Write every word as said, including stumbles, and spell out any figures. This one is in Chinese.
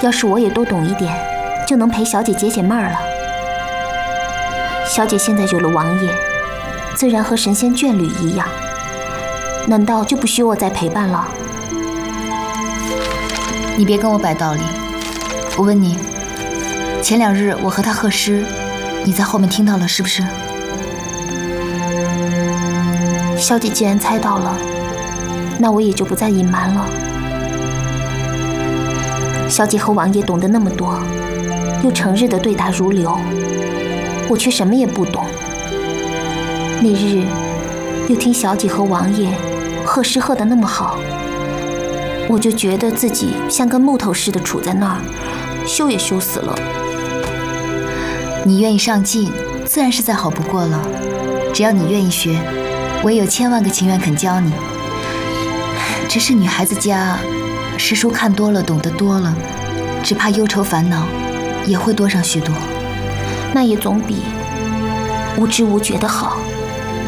要是我也多懂一点，就能陪小姐解解闷儿了。小姐现在有了王爷，自然和神仙眷侣一样，难道就不许我再陪伴了？ 你别跟我摆道理。我问你，前两日我和他贺诗，你在后面听到了是不是？ 小姐既然猜到了，那我也就不再隐瞒了。小姐和王爷懂得那么多，又成日的对答如流，我却什么也不懂。那日又听小姐和王爷贺诗贺得那么好，我就觉得自己像根木头似的杵在那儿，羞也羞死了。 你愿意上进，自然是再好不过了。只要你愿意学，我也有千万个情愿肯教你。只是女孩子家，诗书看多了，懂得多了，只怕忧愁烦恼也会多上许多。 那也总比无知无觉的好。